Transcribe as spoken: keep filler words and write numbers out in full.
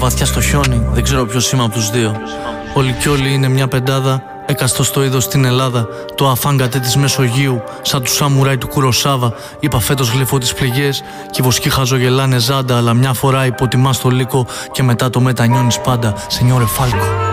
βαθιά στο χιόνι, δεν ξέρω ποιος είμαι από τους δύο. Όλοι κι όλοι είναι μια πεντάδα, έκαστο στο είδος στην Ελλάδα. Το αφάγκατε της Μεσογείου, σαν του σαμουράι του Κουροσάβα. Είπα φέτος γλυφώ τις πληγές κι οι βοσκοί χαζογελάνε ζάντα. Αλλά μια φορά υποτιμάς το λύκο και μετά το μετανιώνεις πάντα. Σενιόρε Φάλκο.